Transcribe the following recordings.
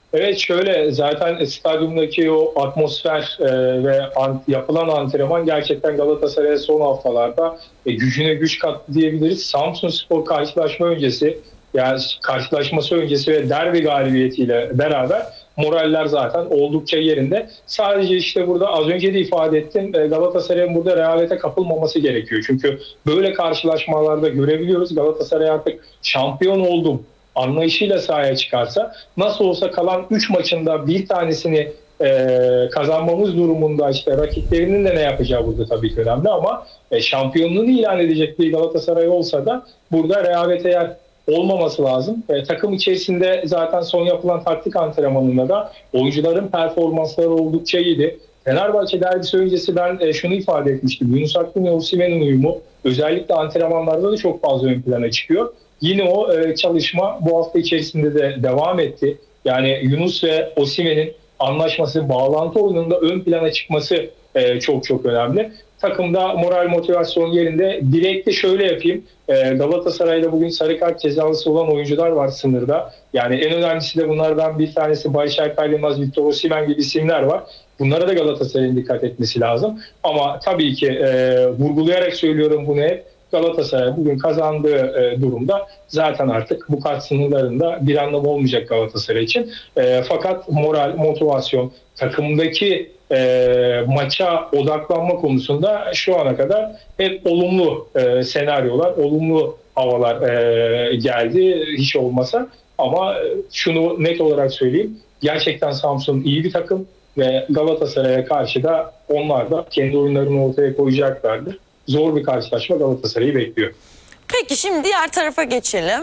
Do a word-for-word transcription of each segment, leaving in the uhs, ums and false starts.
Evet, şöyle zaten stadyumdaki o atmosfer e, ve an- yapılan antrenman gerçekten Galatasaray'a son haftalarda e, gücüne güç kattı diyebiliriz. Samsunspor karşılaşma öncesi, yani karşılaşması öncesi ve derbi galibiyetiyle beraber moraller zaten oldukça yerinde. Sadece işte burada az önce de ifade ettim, e, Galatasaray'ın burada rehavete kapılmaması gerekiyor. Çünkü böyle karşılaşmalarda görebiliyoruz, Galatasaray artık şampiyon oldum anlayışıyla sahaya çıkarsa, nasıl olsa kalan üç maçında bir tanesini e, kazanmamız durumunda işte rakiplerinin de ne yapacağı burada tabii ki önemli, ama e, şampiyonluğunu ilan edecek bir Galatasaray olsa da burada rehavete yer olmaması lazım. E, takım içerisinde zaten son yapılan taktik antrenmanında da oyuncuların performansları oldukça iyiydi. Fenerbahçe derbisi öncesi ben e, şunu ifade etmiştim. Yunus Akgün ve Osimhen'in uyumu özellikle antrenmanlarda da çok fazla ön plana çıkıyor. Yine o e, çalışma bu hafta içerisinde de devam etti. Yani Yunus ve Osimhen'in anlaşması, bağlantı oyununda ön plana çıkması e, çok çok önemli. Takımda moral motivasyon yerinde. Direkte şöyle yapayım. E, Galatasaray'da bugün sarı kart cezalısı olan oyuncular var sınırda. Yani en önemlisi de bunlardan bir tanesi Barış Alper Yılmaz, Victor Osimhen gibi isimler var. Bunlara da Galatasaray'ın dikkat etmesi lazım. Ama tabii ki e, vurgulayarak söylüyorum bunu hep. Galatasaray bugün kazandığı e, durumda zaten artık bu kart sınırlarında bir anlamı olmayacak Galatasaray için. E, fakat moral, motivasyon, takımdaki e, maça odaklanma konusunda şu ana kadar hep olumlu e, senaryolar, olumlu havalar e, geldi hiç olmasa. Ama şunu net olarak söyleyeyim, gerçekten Samsun iyi bir takım ve Galatasaray'a karşı da onlar da kendi oyunlarını ortaya koyacaklardır. Zor bir karşılaşma Galatasaray'ı bekliyor. Peki şimdi diğer tarafa geçelim.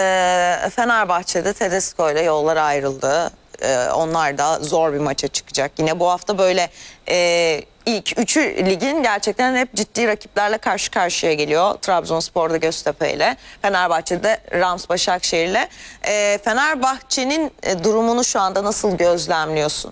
Ee, Fenerbahçe'de Tedesco ile yollar ayrıldı. Ee, onlar da zor bir maça çıkacak. Yine bu hafta böyle e, ilk üçü ligin gerçekten hep ciddi rakiplerle karşı karşıya geliyor. Trabzonspor'da Göztepe ile, Fenerbahçe'de Rams Başakşehir ile. Ee, Fenerbahçe'nin durumunu şu anda nasıl gözlemliyorsun?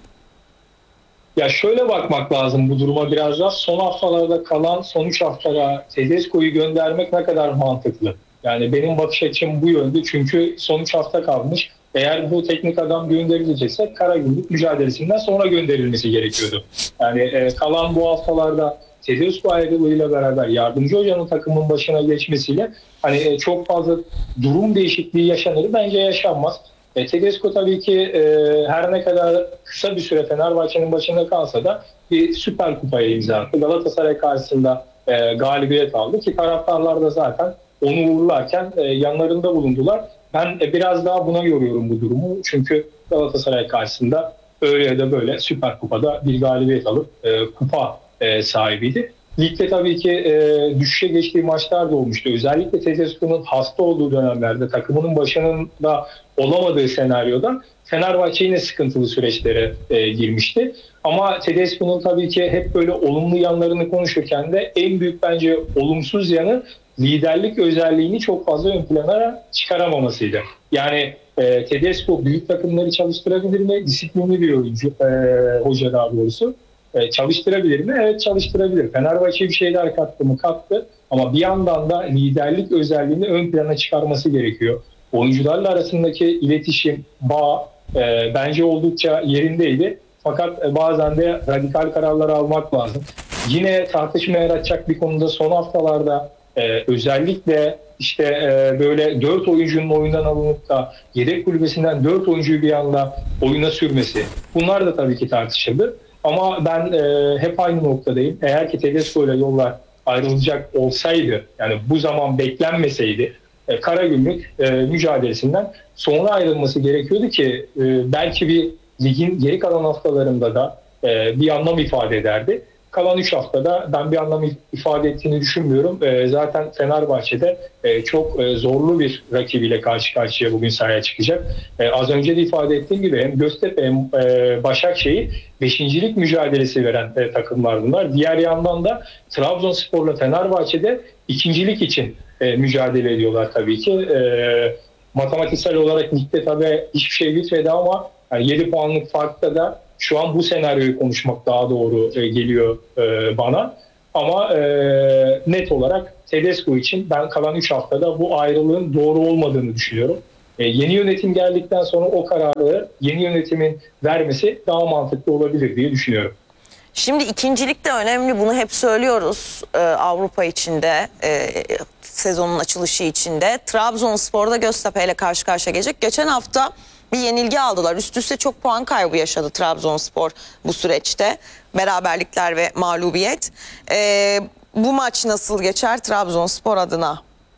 Ya şöyle bakmak lazım bu duruma biraz daha. Son haftalarda kalan son üç haftada Tedesco'yu göndermek ne kadar mantıklı? Yani benim bakış açım bu yönde, çünkü son üç hafta kalmış. Eğer bu teknik adam gönderilecekse Karagümrük mücadelesinden sonra gönderilmesi gerekiyordu. Yani e, kalan bu haftalarda Tedesco ayrılığıyla beraber yardımcı hocanın takımın başına geçmesiyle hani e, çok fazla durum değişikliği yaşanır, bence yaşanmaz. E, Tedesco tabii ki e, her ne kadar kısa bir süre Fenerbahçe'nin başında kalsa da bir Süper Kupa'ya imza attı. Galatasaray karşısında e, galibiyet aldı ki taraftarlar da zaten onu uğurlarken e, yanlarında bulundular. Ben e, biraz daha buna yoruyorum bu durumu. Çünkü Galatasaray karşısında öyle ya da böyle Süper Kupa'da bir galibiyet alıp e, kupa e, sahibiydi. Ligde tabii ki e, düşüşe geçtiği maçlar da olmuştu. Özellikle Tedesco'nun hasta olduğu dönemlerde, takımının başında olamadığı senaryoda Fenerbahçe yine sıkıntılı süreçlere e, girmişti. Ama Tedesco'nun tabii ki hep böyle olumlu yanlarını konuşurken de en büyük bence olumsuz yanı liderlik özelliğini çok fazla ön plana çıkaramamasıydı. Yani e, Tedesco büyük takımları çalıştırabilir mi? Disiplinli bir oyuncu, e, hoca daha doğrusu. E, çalıştırabilir mi? Evet, çalıştırabilir. Fenerbahçe bir şeyler kattı mı? Kattı. Ama bir yandan da liderlik özelliğini ön plana çıkarması gerekiyor. Oyuncularla arasındaki iletişim, bağ e, bence oldukça yerindeydi. Fakat e, bazen de radikal kararlar almak lazım. Yine tartışma yaratacak bir konuda son haftalarda e, özellikle işte e, böyle dört oyuncunun oyundan alınıp da yedek kulübesinden dört oyuncuyu bir anda oyuna sürmesi. Bunlar da tabii ki tartışıldı. Ama ben e, hep aynı noktadayım. Eğer ki Tedesco ile yollar ayrılacak olsaydı, yani bu zaman beklenmeseydi, e, Karagümrük e, mücadelesinden sonra ayrılması gerekiyordu ki e, belki bir ligin geri kalan haftalarında da e, bir anlam ifade ederdi. Kalan üç haftada ben bir anlam ifade ettiğini düşünmüyorum. E, zaten Fenerbahçe'de e, çok e, zorlu bir rakibiyle karşı karşıya bugün sahaya çıkacak. E, az önce de ifade ettiğim gibi hem Göztepe hem e, Başakşehir beşincilik mücadelesi veren e, takımlar bunlar. Diğer yandan da Trabzonspor'la Fenerbahçe'de ikincilik için e, mücadele ediyorlar tabii ki. E, matematiksel olarak ligde tabii hiçbir şey bitmedi ama yani yedi puanlık farkta da şu an bu senaryoyu konuşmak daha doğru e, geliyor e, bana. Ama e, net olarak Tedesco için ben kalan üç haftada bu ayrılığın doğru olmadığını düşünüyorum. E, yeni yönetim geldikten sonra o kararı yeni yönetimin vermesi daha mantıklı olabilir diye düşünüyorum. Şimdi ikincilik de önemli, bunu hep söylüyoruz ee, Avrupa içinde, e, sezonun açılışı içinde. Trabzonspor'da Göztepe ile karşı karşıya gelecek. Geçen hafta bir yenilgi aldılar. Üst üste çok puan kaybı yaşadı Trabzonspor bu süreçte. Beraberlikler ve mağlubiyet. Ee, bu maç nasıl geçer Trabzonspor adına?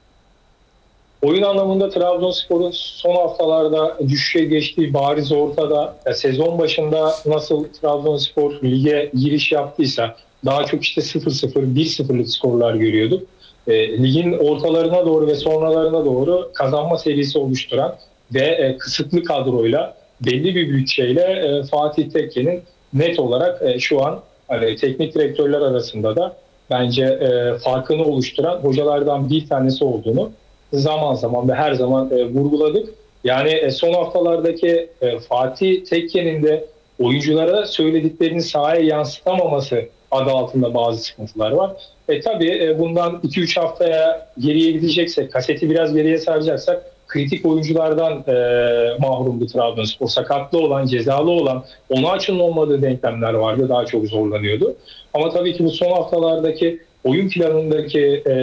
Oyun anlamında Trabzonspor'un son haftalarda düşüşe geçtiği bariz ortada. Ya sezon başında nasıl Trabzonspor lige giriş yaptıysa daha çok işte sıfır sıfır, bir sıfırlık skorlar görüyorduk. E, ligin ortalarına doğru ve sonralarına doğru kazanma serisi oluşturan ve e, kısıtlı kadroyla belli bir bütçeyle e, Fatih Tekke'nin net olarak e, şu an hani, teknik direktörler arasında da bence e, farkını oluşturan hocalardan bir tanesi olduğunu zaman zaman ve her zaman e, vurguladık. Yani e, son haftalardaki e, Fatih Tekke'nin de oyunculara söylediklerini sahaya yansıtamaması adı altında bazı sıkıntılar var. E tabii e, bundan iki üç haftaya geriye gideceksek, kaseti biraz geriye saracaksak kritik oyunculardan e, mahrumdu Trabzonspor. Sakatlı olan, cezalı olan, ona açın olmadığı denklemler vardı. Daha çok zorlanıyordu. Ama tabii ki bu son haftalardaki oyun planındaki e,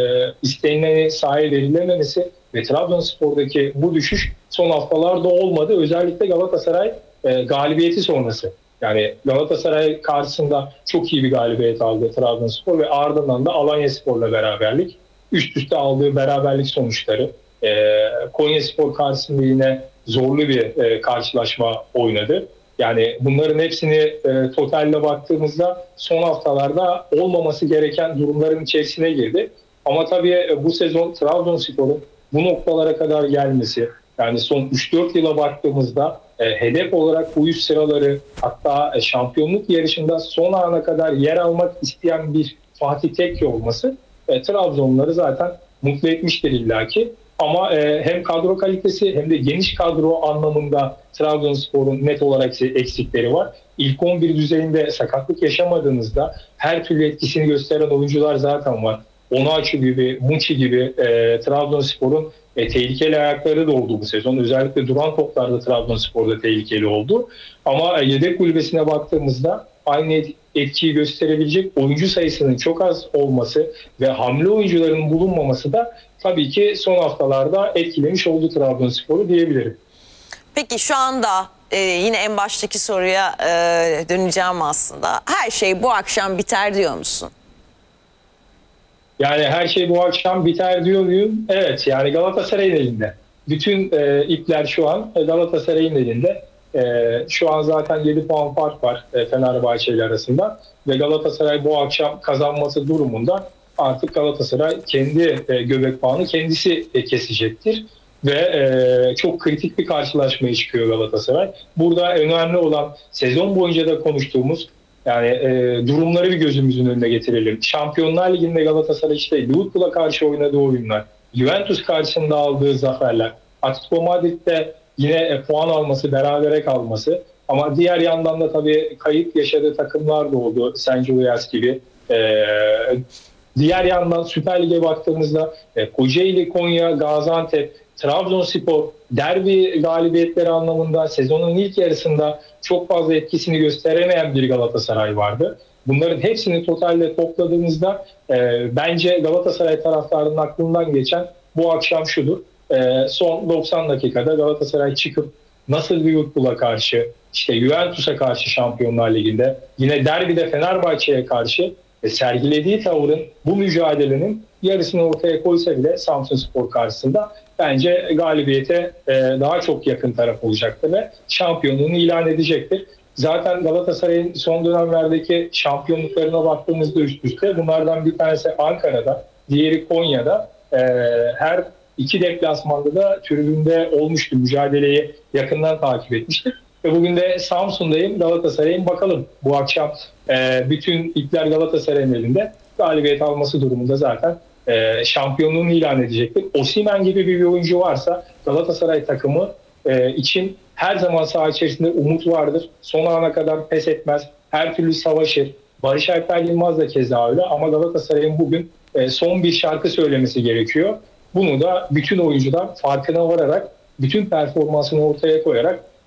istenileni sahaya verilememesi ve Trabzonspor'daki bu düşüş son haftalarda olmadı. Özellikle Galatasaray e, galibiyeti sonrası. Yani Galatasaray karşısında çok iyi bir galibiyet aldı Trabzonspor ve ardından da Alanyaspor'la beraberlik. Üst üste aldığı beraberlik sonuçları. E, Konyaspor karşısında yine zorlu bir e, karşılaşma oynadı. Yani bunların hepsini e, totalle baktığımızda son haftalarda olmaması gereken durumların içerisine girdi. Ama tabii e, bu sezon Trabzonspor'un bu noktalara kadar gelmesi, yani son üç dört yıla baktığımızda e, hedef olarak bu üst sıraları, hatta e, şampiyonluk yarışında son ana kadar yer almak isteyen bir Fatih Tekke olması e, Trabzonluları zaten mutlu etmiştir illaki. Ama e, hem kadro kalitesi hem de geniş kadro anlamında Trabzonspor'un net olarak eksikleri var. İlk on bir düzeyinde sakatlık yaşamadığınızda her türlü etkisini gösteren oyuncular zaten var. Onaçu gibi, Muçi gibi e, Trabzonspor'un e, tehlikeli ayakları da oldu bu sezon. Özellikle duran toplarda Trabzonspor'da tehlikeli oldu. Ama e, yedek kulübesine baktığımızda aynı etkiyi gösterebilecek oyuncu sayısının çok az olması ve hamle oyuncuların bulunmaması da tabii ki son haftalarda etkilemiş oldu Trabzonspor'u diyebilirim. Peki şu anda e, yine en baştaki soruya e, döneceğim aslında. Her şey bu akşam biter diyor musun? Yani her şey bu akşam biter diyor muyum? Evet, yani Galatasaray'ın elinde. Bütün e, ipler şu an Galatasaray'ın elinde. E, şu an zaten yedi puan fark var e, Fenerbahçe ile arasında. Ve Galatasaray bu akşam kazanması durumunda artık Galatasaray kendi e, göbek bağını kendisi e, kesecektir. Ve e, çok kritik bir karşılaşmaya çıkıyor Galatasaray. Burada önemli olan sezon boyunca da konuştuğumuz yani e, durumları bir gözümüzün önüne getirelim. Şampiyonlar Ligi'nde Galatasaray işte Liverpool'a karşı oynadığı oyunlar, Juventus karşısında aldığı zaferler, Atletico Madrid'de yine e, puan alması, berabere kalması. Ama diğer yandan da tabii kayıp yaşadığı takımlar da oldu. Saint Louis gibi. E, diğer yandan Süper Lig'e baktığımızda e, Kocaeli, Konya, Gaziantep, Trabzonspor derbi galibiyetleri anlamında sezonun ilk yarısında çok fazla etkisini gösteremeyen bir Galatasaray vardı. Bunların hepsini totalde topladığımızda e, bence Galatasaray taraftarının aklından geçen bu akşam şudur. E, son doksan dakikada Galatasaray çıkıp nasıl Liverpool'a karşı, işte Juventus'a karşı Şampiyonlar Ligi'nde, yine derbide Fenerbahçe'ye karşı e, sergilediği tavırın, bu mücadelenin yarısını ortaya koysa bile Samsunspor karşısında bence galibiyete e, daha çok yakın taraf olacaktır ve şampiyonluğunu ilan edecektir. Zaten Galatasaray'ın son dönemlerdeki şampiyonluklarına baktığımızda üst üste bunlardan bir tanesi Ankara'da, diğeri Konya'da. E, her iki deplasmanda da tribünde olmuştu. Mücadeleyi yakından takip etmiştik. Ve bugün de Samsun'dayım, Galatasaray'ın bakalım. Bu akşam e, bütün ipler Galatasaray'ın elinde. Galibiyet alması durumunda zaten e, şampiyonluğunu ilan edecektir. Osimhen gibi bir oyuncu varsa Galatasaray takımı e, için her zaman saha içerisinde umut vardır. Son ana kadar pes etmez. Her türlü savaşır. Barış Alper Yılmaz da keza öyle ama Galatasaray'ın bugün e, son bir şarkı söylemesi gerekiyor. Bunu da bütün oyuncular farkına vararak bütün performansını ortaya koyarak